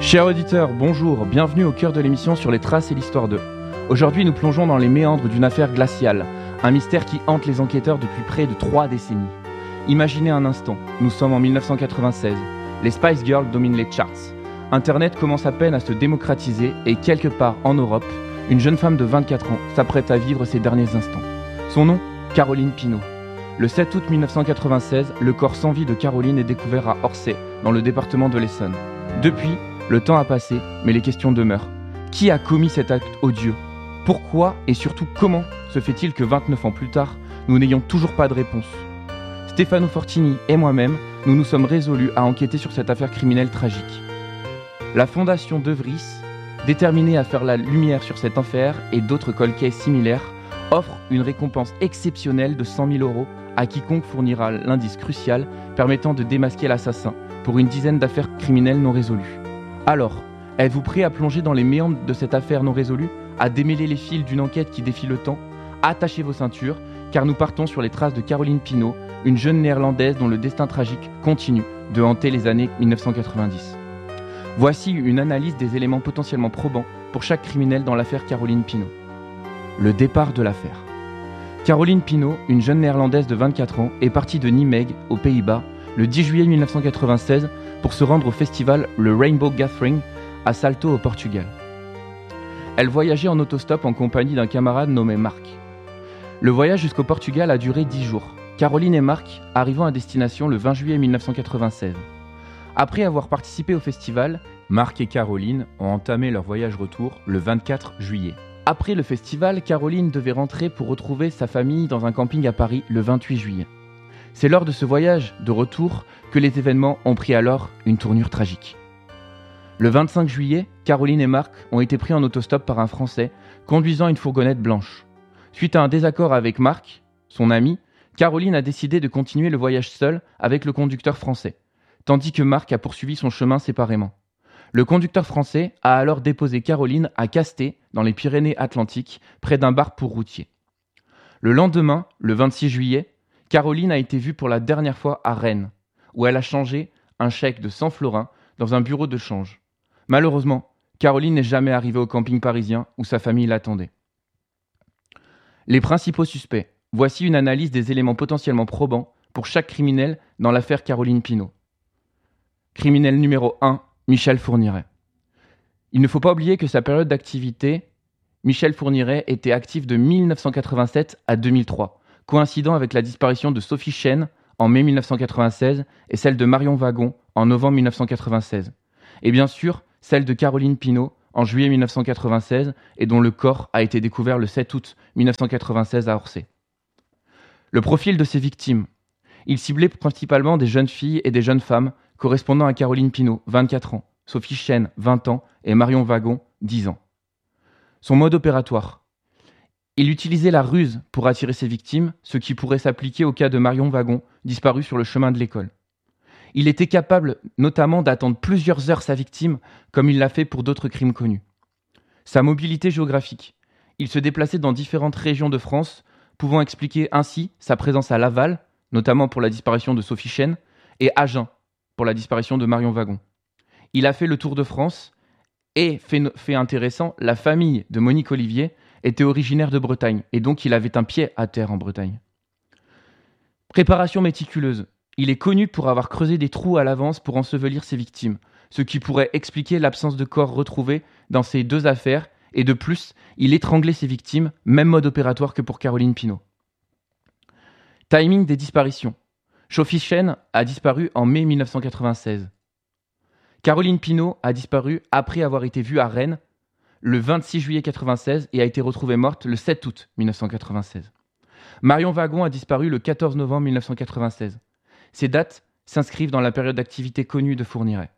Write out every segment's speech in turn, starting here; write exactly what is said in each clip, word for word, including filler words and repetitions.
Chers auditeurs, bonjour, bienvenue au cœur de l'émission sur les traces et l'histoire d'eux. Aujourd'hui, nous plongeons dans les méandres d'une affaire glaciale, un mystère qui hante les enquêteurs depuis près de trois décennies. Imaginez un instant, nous sommes en dix-neuf cent quatre-vingt-seize, les Spice Girls dominent les charts. Internet commence à peine à se démocratiser et quelque part en Europe, une jeune femme de vingt-quatre ans s'apprête à vivre ses derniers instants. Son nom, Caroline Pinault. Le sept août dix-neuf cent quatre-vingt-seize, le corps sans vie de Caroline est découvert à Orsay, dans le département de l'Essonne. Depuis, le temps a passé, mais les questions demeurent. Qui a commis cet acte odieux ? Pourquoi et surtout comment se fait-il que vingt-neuf ans plus tard, nous n'ayons toujours pas de réponse ? Stefano Fortini et moi-même, nous nous sommes résolus à enquêter sur cette affaire criminelle tragique. La fondation De Vries, déterminée à faire la lumière sur cette affaire et d'autres cold cases similaires, offre une récompense exceptionnelle de cent mille euros à quiconque fournira l'indice crucial permettant de démasquer l'assassin pour une dizaine d'affaires criminelles non résolues. Alors, êtes-vous prêt à plonger dans les méandres de cette affaire non résolue, à démêler les fils d'une enquête qui défie le temps ? Attachez vos ceintures, car nous partons sur les traces de Caroline Pinault, une jeune néerlandaise dont le destin tragique continue de hanter les années dix-neuf cent quatre-vingt-dix. Voici une analyse des éléments potentiellement probants pour chaque criminel dans l'affaire Caroline Pinault. Le départ de l'affaire. Caroline Pinault, une jeune néerlandaise de vingt-quatre ans, est partie de Nijmegen, aux Pays-Bas, le dix juillet dix-neuf cent quatre-vingt-seize pour se rendre au festival le Rainbow Gathering à Salto au Portugal. Elle voyageait en autostop en compagnie d'un camarade nommé Marc. Le voyage jusqu'au Portugal a duré dix jours. Caroline et Marc arrivant à destination le vingt juillet dix-neuf cent quatre-vingt-seize. Après avoir participé au festival, Marc et Caroline ont entamé leur voyage retour le vingt-quatre juillet. Après le festival, Caroline devait rentrer pour retrouver sa famille dans un camping à Paris le vingt-huit juillet. C'est lors de ce voyage de retour que les événements ont pris alors une tournure tragique. Le vingt-cinq juillet, Caroline et Marc ont été pris en autostop par un Français conduisant une fourgonnette blanche. Suite à un désaccord avec Marc, son ami, Caroline a décidé de continuer le voyage seule avec le conducteur français, tandis que Marc a poursuivi son chemin séparément. Le conducteur français a alors déposé Caroline à Casté, dans les Pyrénées-Atlantiques, près d'un bar pour routiers. Le lendemain, le vingt-six juillet, Caroline a été vue pour la dernière fois à Rennes, où elle a changé un chèque de cent florins dans un bureau de change. Malheureusement, Caroline n'est jamais arrivée au camping parisien où sa famille l'attendait. Les principaux suspects. Voici une analyse des éléments potentiellement probants pour chaque criminel dans l'affaire Caroline Pinault. Criminel numéro un, Michel Fourniret. Il ne faut pas oublier que sa période d'activité, Michel Fourniret était actif de dix-neuf cent quatre-vingt-sept à deux mille trois, coïncidant avec la disparition de Sophie Chêne en mai dix-neuf cent quatre-vingt-seize et celle de Marion Wagon en novembre dix-neuf cent quatre-vingt-seize. Et bien sûr, celle de Caroline Pinault en juillet dix-neuf cent quatre-vingt-seize et dont le corps a été découvert le sept août dix-neuf cent quatre-vingt-seize à Orsay. Le profil de ces victimes. Il ciblait principalement des jeunes filles et des jeunes femmes correspondant à Caroline Pinault, vingt-quatre ans, Sophie Chêne, vingt ans et Marion Wagon, dix ans. Son mode opératoire. Il utilisait la ruse pour attirer ses victimes, ce qui pourrait s'appliquer au cas de Marion Wagon, disparue sur le chemin de l'école. Il était capable notamment d'attendre plusieurs heures sa victime, comme il l'a fait pour d'autres crimes connus. Sa mobilité géographique. Il se déplaçait dans différentes régions de France, pouvant expliquer ainsi sa présence à Laval, notamment pour la disparition de Sophie Chêne, et Agen, pour la disparition de Marion Wagon. Il a fait le tour de France, et, fait, fait intéressant, la famille de Monique Olivier était originaire de Bretagne, et donc il avait un pied à terre en Bretagne. Préparation méticuleuse. Il est connu pour avoir creusé des trous à l'avance pour ensevelir ses victimes, ce qui pourrait expliquer l'absence de corps retrouvé dans ces deux affaires, et de plus, il étranglait ses victimes, même mode opératoire que pour Caroline Pinault. Timing des disparitions. Sophie Chêne a disparu en mai dix-neuf cent quatre-vingt-seize. Caroline Pinault a disparu après avoir été vue à Rennes le vingt-six juillet quatre-vingt-seize et a été retrouvée morte le sept août dix-neuf cent quatre-vingt-seize. Marion Wagon a disparu le quatorze novembre dix-neuf cent quatre-vingt-seize. Ces dates s'inscrivent dans la période d'activité connue de Fourniret.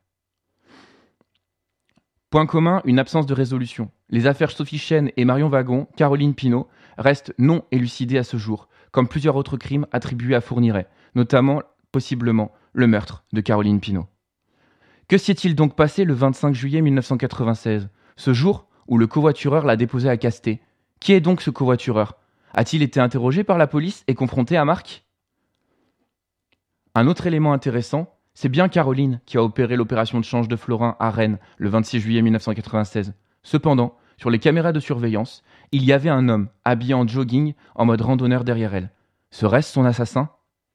Point commun, une absence de résolution. Les affaires Sophie Chêne et Marion Wagon, Caroline Pinault, restent non élucidées à ce jour, comme plusieurs autres crimes attribués à Fourniret, notamment, possiblement, le meurtre de Caroline Pinault. Que s'est-il donc passé le vingt-cinq juillet dix-neuf cent quatre-vingt-seize, ce jour où le covoitureur l'a déposé à Casté? Qui est donc ce covoitureur? A-t-il été interrogé par la police et confronté à Marc? Un autre élément intéressant, C'est bien Caroline qui a opéré l'opération de change de florin à Rennes le vingt-six juillet mille neuf cent quatre-vingt-seize. Cependant, sur les caméras de surveillance, il y avait un homme habillé en jogging en mode randonneur derrière elle. Serait-ce son assassin ?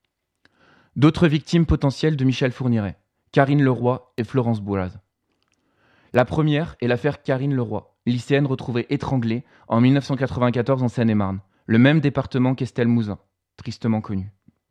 D'autres victimes potentielles de Michel Fourniret, Karine Leroy et Florence Boise. La première est l'affaire Karine Leroy, lycéenne retrouvée étranglée en mille neuf cent quatre-vingt-quatorze en Seine-et-Marne, le même département qu'Estelle Mouzin, tristement connue.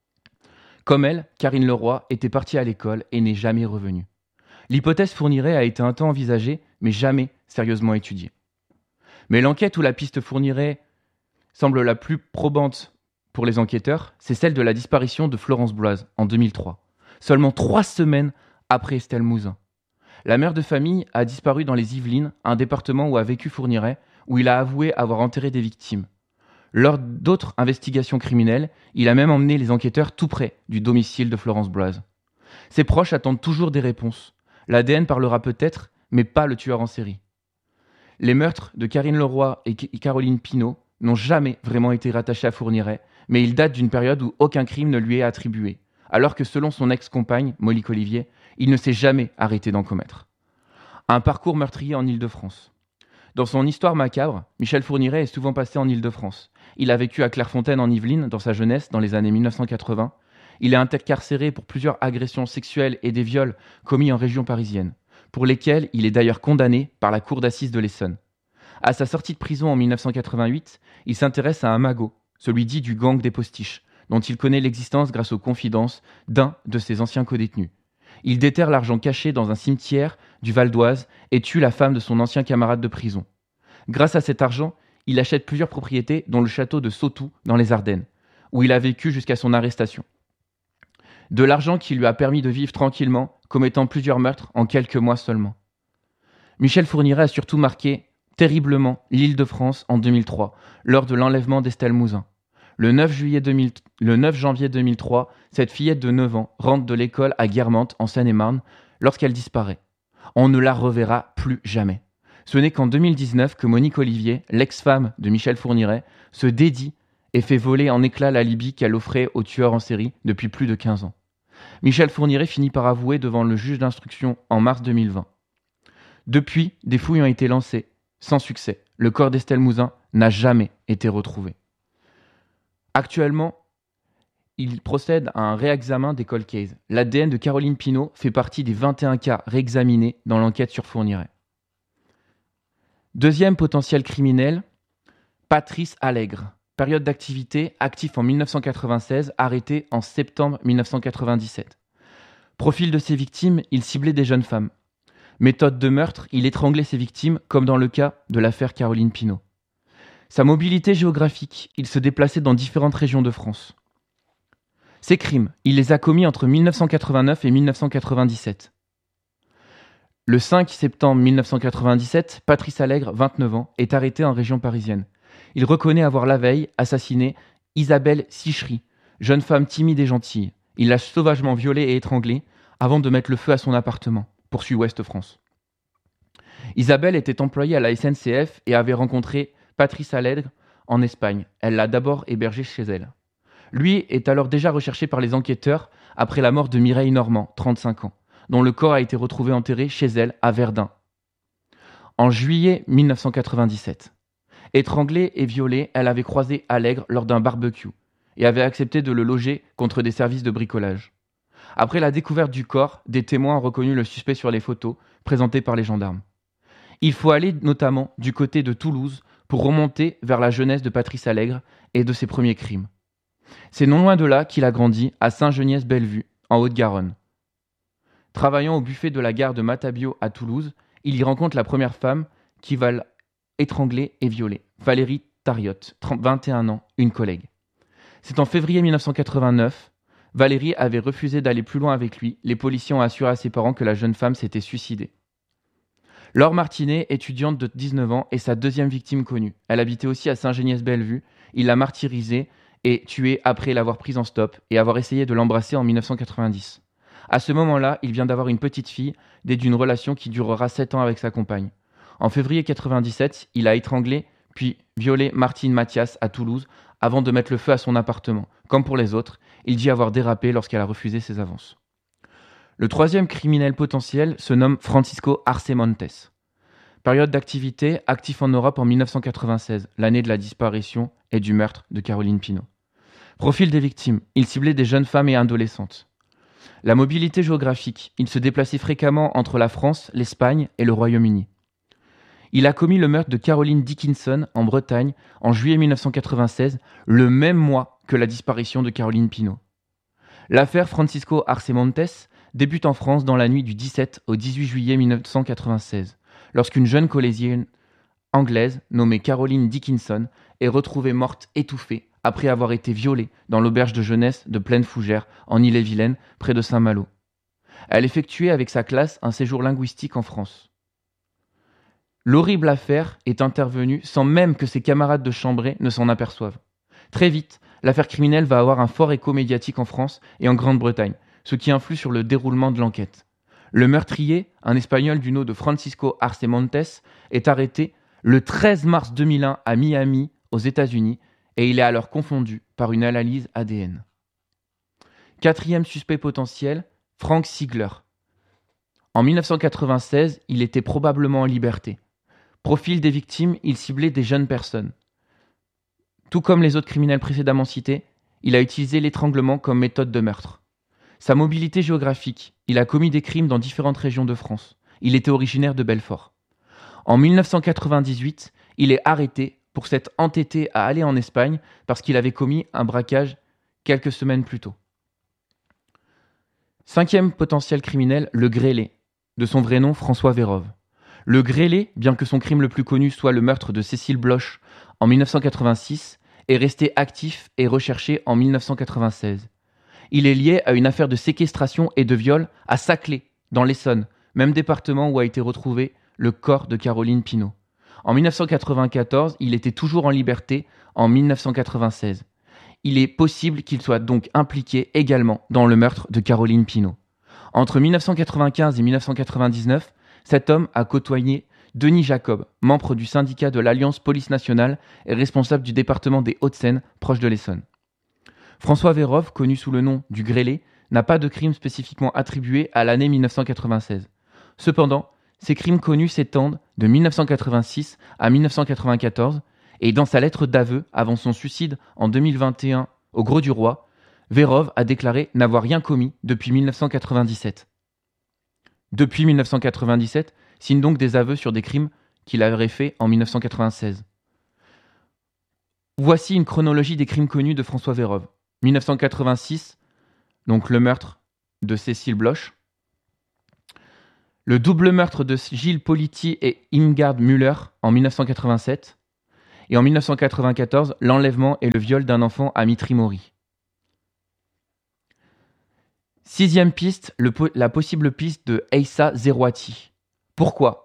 Comme elle, Karine Leroy était partie à l'école et n'est jamais revenue. L'hypothèse Fourniret a été un temps envisagée, mais jamais sérieusement étudiée. Mais l'enquête où la piste Fourniret semble la plus probante pour les enquêteurs, c'est celle de la disparition de Florence Boise en deux mille trois, seulement trois semaines après Estelle Mouzin. La mère de famille a disparu dans les Yvelines, un département où a vécu Fourniret, où il a avoué avoir enterré des victimes. Lors d'autres investigations criminelles, il a même emmené les enquêteurs tout près du domicile de Florence Boise. Ses proches attendent toujours des réponses. L'A D N parlera peut-être, mais pas le tueur en série. Les meurtres de Karine Leroy et Caroline Pinault n'ont jamais vraiment été rattachés à Fourniret, mais ils datent d'une période où aucun crime ne lui est attribué, alors que selon son ex-compagne, Monique Olivier, il ne s'est jamais arrêté d'en commettre. Un parcours meurtrier en Île-de-France. Dans son histoire macabre, Michel Fourniret est souvent passé en Île-de-France. Il a vécu à Clairefontaine en Yvelines dans sa jeunesse, dans les années mille neuf cent quatre-vingts. Il est intercarcéré pour plusieurs agressions sexuelles et des viols commis en région parisienne, pour lesquels il est d'ailleurs condamné par la cour d'assises de l'Essonne. À sa sortie de prison en mille neuf cent quatre-vingt-huit, il s'intéresse à un magot, celui dit du gang des postiches, dont il connaît l'existence grâce aux confidences d'un de ses anciens codétenus. Il déterre l'argent caché dans un cimetière du Val d'Oise et tue la femme de son ancien camarade de prison. Grâce à cet argent, il achète plusieurs propriétés, dont le château de Sautoux dans les Ardennes, où il a vécu jusqu'à son arrestation. De l'argent qui lui a permis de vivre tranquillement, commettant plusieurs meurtres en quelques mois seulement. Michel Fourniret a surtout marqué terriblement l'Île-de-France en deux mille trois, lors de l'enlèvement d'Estelle Mouzin. Le neuf, juillet deux mille, le neuf janvier deux mille trois, cette fillette de neuf ans rentre de l'école à Guermantes, en Seine-et-Marne, lorsqu'elle disparaît. On ne la reverra plus jamais. Ce n'est qu'en deux mille dix-neuf que Monique Olivier, l'ex-femme de Michel Fourniret, se dédie et fait voler en éclats l'alibi qu'elle offrait au tueur en série depuis plus de quinze ans. Michel Fourniret finit par avouer devant le juge d'instruction en mars deux mille vingt. Depuis, des fouilles ont été lancées, sans succès. Le corps d'Estelle Mouzin n'a jamais été retrouvé. Actuellement, il procède à un réexamen des cold cases. L'A D N de Caroline Pinault fait partie des vingt et un cas réexaminés dans l'enquête sur Fourniret. Deuxième potentiel criminel, Patrice Allègre. Période d'activité, actif en mille neuf cent quatre-vingt-seize, arrêté en septembre mille neuf cent quatre-vingt-dix-sept. Profil de ses victimes, il ciblait des jeunes femmes. Méthode de meurtre, il étranglait ses victimes, comme dans le cas de l'affaire Caroline Pinault. Sa mobilité géographique, il se déplaçait dans différentes régions de France. Ses crimes, il les a commis entre mille neuf cent quatre-vingt-neuf et mille neuf cent quatre-vingt-dix-sept. Le cinq septembre mille neuf cent quatre-vingt-dix-sept, Patrice Allègre, vingt-neuf ans, est arrêté en région parisienne. Il reconnaît avoir la veille assassiné Isabelle Sichery, jeune femme timide et gentille. Il l'a sauvagement violée et étranglée avant de mettre le feu à son appartement, poursuit Ouest France. Isabelle était employée à la S N C F et avait rencontré Patrice Allègre en Espagne. Elle l'a d'abord hébergé chez elle. Lui est alors déjà recherché par les enquêteurs après la mort de Mireille Normand, trente-cinq ans, dont le corps a été retrouvé enterré chez elle à Verdun. En juillet mille neuf cent quatre-vingt-dix-sept. Étranglée et violée, elle avait croisé Allègre lors d'un barbecue et avait accepté de le loger contre des services de bricolage. Après la découverte du corps, des témoins ont reconnu le suspect sur les photos présentées par les gendarmes. Il faut aller notamment du côté de Toulouse pour remonter vers la jeunesse de Patrice Allègre et de ses premiers crimes. C'est non loin de là qu'il a grandi, à Saint-Geniès-Bellevue, en Haute-Garonne. Travaillant au buffet de la gare de Matabio à Toulouse, il y rencontre la première femme qui va l'étrangler et violer, Valérie Tariotte, vingt et un ans, une collègue. C'est en février mille neuf cent quatre-vingt-neuf, Valérie avait refusé d'aller plus loin avec lui. Les policiers ont assuré à ses parents que la jeune femme s'était suicidée. Laure Martinet, étudiante de dix-neuf ans, est sa deuxième victime connue. Elle habitait aussi à Saint-Geniès-Bellevue. Il l'a martyrisée et tuée après l'avoir prise en stop et avoir essayé de l'embrasser en mille neuf cent quatre-vingt-dix. À ce moment-là, il vient d'avoir une petite fille, née d'une relation qui durera sept ans avec sa compagne. En février quatre-vingt-dix-sept, il a étranglé puis violé Martine Mathias à Toulouse avant de mettre le feu à son appartement. Comme pour les autres, il dit avoir dérapé lorsqu'elle a refusé ses avances. Le troisième criminel potentiel se nomme Francisco Arce Montes. Période d'activité, actif en Europe en dix-neuf cent quatre-vingt-seize, l'année de la disparition et du meurtre de Caroline Pinot. Profil des victimes, il ciblait des jeunes femmes et adolescentes. La mobilité géographique, il se déplaçait fréquemment entre la France, l'Espagne et le Royaume-Uni. Il a commis le meurtre de Caroline Dickinson en Bretagne en juillet dix-neuf cent quatre-vingt-seize, le même mois que la disparition de Caroline Pinot. L'affaire Francisco Arce Montes débute en France dans la nuit du dix-sept au dix-huit juillet dix-neuf cent quatre-vingt-seize, lorsqu'une jeune collégienne anglaise nommée Caroline Dickinson est retrouvée morte étouffée après avoir été violée dans l'auberge de jeunesse de Plaine Fougère en Ille-et-Vilaine, près de Saint-Malo. Elle effectuait avec sa classe un séjour linguistique en France. L'horrible affaire est intervenue sans même que ses camarades de chambrée ne s'en aperçoivent. Très vite, l'affaire criminelle va avoir un fort écho médiatique en France et en Grande-Bretagne, ce qui influe sur le déroulement de l'enquête. Le meurtrier, un Espagnol du nom de Francisco Arce Montes, est arrêté le treize mars deux mille un à Miami, aux États-Unis, et il est alors confondu par une analyse A D N. Quatrième suspect potentiel, Frank Sigler. En dix-neuf cent quatre-vingt-seize, il était probablement en liberté. Profil des victimes, il ciblait des jeunes personnes. Tout comme les autres criminels précédemment cités, il a utilisé l'étranglement comme méthode de meurtre. Sa mobilité géographique, il a commis des crimes dans différentes régions de France. Il était originaire de Belfort. En dix-neuf cent quatre-vingt-dix-huit, il est arrêté pour s'être entêté à aller en Espagne parce qu'il avait commis un braquage quelques semaines plus tôt. Cinquième potentiel criminel, le grêlé, de son vrai nom François Vérove. Le grêlé, bien que son crime le plus connu soit le meurtre de Cécile Bloch en dix-neuf cent quatre-vingt-six, est resté actif et recherché en dix-neuf cent quatre-vingt-seize. Il est lié à une affaire de séquestration et de viol à Saclay, dans l'Essonne, même département où a été retrouvé le corps de Caroline Pinot. En dix-neuf cent quatre-vingt-quatorze, il était toujours en liberté en dix-neuf cent quatre-vingt-seize. Il est possible qu'il soit donc impliqué également dans le meurtre de Caroline Pinot. Entre dix-neuf cent quatre-vingt-quinze et dix-neuf cent quatre-vingt-dix-neuf, cet homme a côtoyé Denis Jacob, membre du syndicat de l'Alliance Police Nationale et responsable du département des Hauts-de-Seine, proche de l'Essonne. François Vérove, connu sous le nom du grêlé, n'a pas de crime spécifiquement attribué à l'année dix-neuf cent quatre-vingt-seize. Cependant, ces crimes connus s'étendent de dix-neuf cent quatre-vingt-six à dix-neuf cent quatre-vingt-quatorze, et dans sa lettre d'aveu avant son suicide en deux mille vingt et un au Grau du Roi, Vérove a déclaré n'avoir rien commis depuis dix-neuf cent quatre-vingt-dix-sept. Depuis dix-neuf cent quatre-vingt-dix-sept, signe donc des aveux sur des crimes qu'il aurait faits en dix-neuf cent quatre-vingt-seize. Voici une chronologie des crimes connus de François Vérove. dix-neuf cent quatre-vingt-six, donc le meurtre de Cécile Bloch. Le double meurtre de Gilles Politi et Irmgard Müller en dix-neuf cent quatre-vingt-sept. Et en dix-neuf cent quatre-vingt-quatorze, l'enlèvement et le viol d'un enfant à Mitry-Mory. Sixième piste, le po- la possible piste de Aïssa Zerouati. Pourquoi ?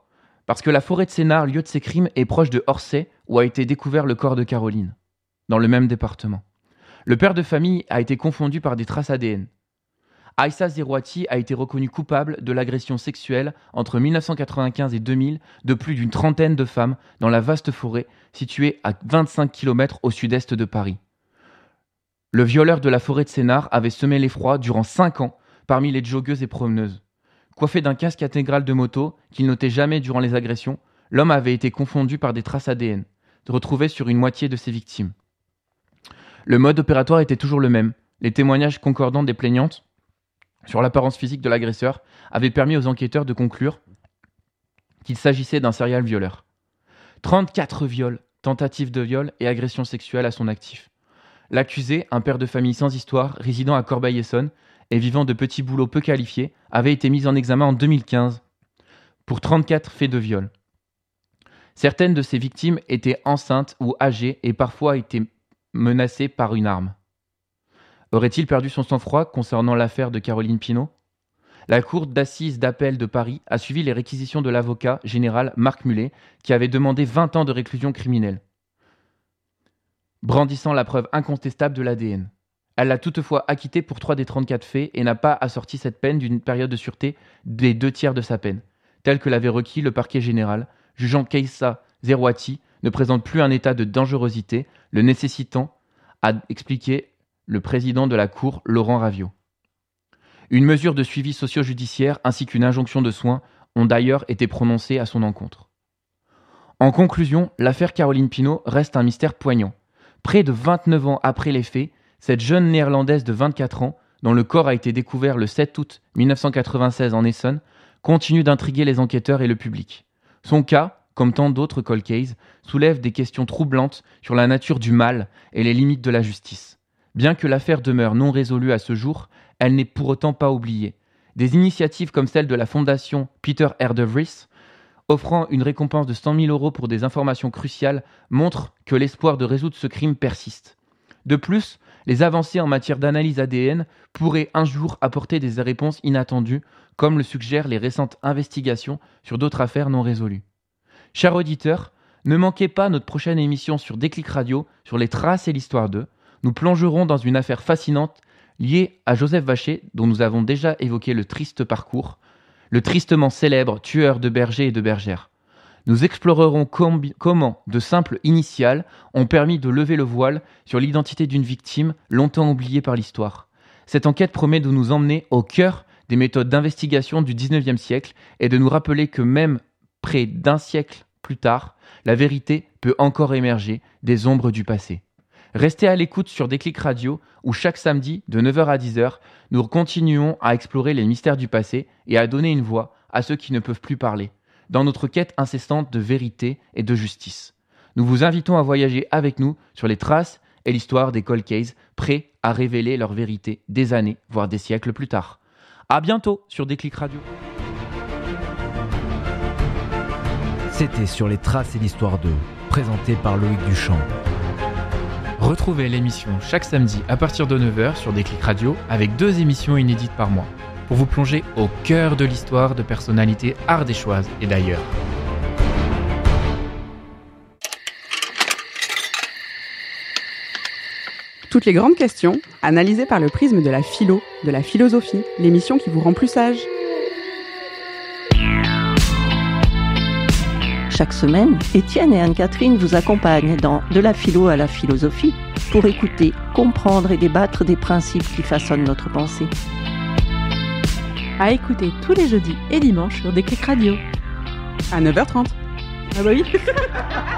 Parce que la forêt de Sénart, lieu de ces crimes, est proche de Orsay, où a été découvert le corps de Caroline, dans le même département. Le père de famille a été confondu par des traces A D N. Aïssa Zerouati a été reconnue coupable de l'agression sexuelle entre dix-neuf cent quatre-vingt-quinze et deux mille de plus d'une trentaine de femmes dans la vaste forêt située à vingt-cinq kilomètres au sud-est de Paris. Le violeur de la forêt de Sénart avait semé l'effroi durant cinq ans parmi les joggeuses et promeneuses. Coiffé d'un casque intégral de moto qu'il n'ôtait jamais durant les agressions, l'homme avait été confondu par des traces A D N, retrouvées sur une moitié de ses victimes. Le mode opératoire était toujours le même. Les témoignages concordants des plaignantes sur l'apparence physique de l'agresseur avaient permis aux enquêteurs de conclure qu'il s'agissait d'un serial violeur. trente-quatre viols, tentatives de viol et agressions sexuelles à son actif. L'accusé, un père de famille sans histoire, résidant à Corbeil-Essonnes et vivant de petits boulots peu qualifiés, avait été mis en examen en deux mille quinze pour trente-quatre faits de viol. Certaines de ses victimes étaient enceintes ou âgées et parfois étaient menacées par une arme. Aurait-il perdu son sang-froid concernant l'affaire de Caroline Pinot ? La cour d'assises d'appel de Paris a suivi les réquisitions de l'avocat général Marc Mullet, qui avait demandé vingt ans de réclusion criminelle, brandissant la preuve incontestable de l'A D N. Elle l'a toutefois acquitté pour trois des trente-quatre faits et n'a pas assorti cette peine d'une période de sûreté des deux tiers de sa peine, telle que l'avait requis le parquet général, jugeant qu'Aïssa Zerouati ne présente plus un état de dangerosité, le nécessitant, a expliqué le président de la Cour, Laurent Raviot. Une mesure de suivi socio-judiciaire ainsi qu'une injonction de soins ont d'ailleurs été prononcées à son encontre. En conclusion, l'affaire Caroline Pinault reste un mystère poignant. Près de vingt-neuf ans après les faits, cette jeune néerlandaise de vingt-quatre ans, dont le corps a été découvert le sept août dix-neuf cent quatre-vingt-seize en Essonne, continue d'intriguer les enquêteurs et le public. Son cas, comme tant d'autres cold cases, soulève des questions troublantes sur la nature du mal et les limites de la justice. Bien que l'affaire demeure non résolue à ce jour, elle n'est pour autant pas oubliée. Des initiatives comme celle de la fondation Peter R. de Vries, offrant une récompense de cent mille euros pour des informations cruciales, montrent que l'espoir de résoudre ce crime persiste. De plus, les avancées en matière d'analyse A D N pourraient un jour apporter des réponses inattendues, comme le suggèrent les récentes investigations sur d'autres affaires non résolues. Chers auditeurs, ne manquez pas notre prochaine émission sur Déclic Radio sur les traces et l'histoire d'eux. Nous plongerons dans une affaire fascinante liée à Joseph Vacher, dont nous avons déjà évoqué le triste parcours, le tristement célèbre tueur de bergers et de bergères. Nous explorerons combi- comment de simples initiales ont permis de lever le voile sur l'identité d'une victime longtemps oubliée par l'histoire. Cette enquête promet de nous emmener au cœur des méthodes d'investigation du dix-neuvième siècle et de nous rappeler que même près d'un siècle plus tard, la vérité peut encore émerger des ombres du passé. Restez à l'écoute sur Déclic Radio où chaque samedi de neuf heures à dix heures, nous continuons à explorer les mystères du passé et à donner une voix à ceux qui ne peuvent plus parler, dans notre quête incessante de vérité et de justice. Nous vous invitons à voyager avec nous sur les traces et l'histoire des cold cases, prêts à révéler leur vérité des années, voire des siècles plus tard. À bientôt sur Déclic Radio. C'était Sur les traces et l'histoire d'eux, présenté par Loïc Duchamp. Retrouvez l'émission chaque samedi à partir de neuf heures sur Déclic Radio avec deux émissions inédites par mois pour vous plonger au cœur de l'histoire de personnalités ardéchoises et d'ailleurs. Toutes les grandes questions, analysées par le prisme de la philo, de la philosophie, l'émission qui vous rend plus sage. Chaque semaine, Étienne et Anne-Catherine vous accompagnent dans De la philo à la philosophie pour écouter, comprendre et débattre des principes qui façonnent notre pensée. À écouter tous les jeudis et dimanches sur Déclic Radio. À neuf heures trente. Ah bah oui.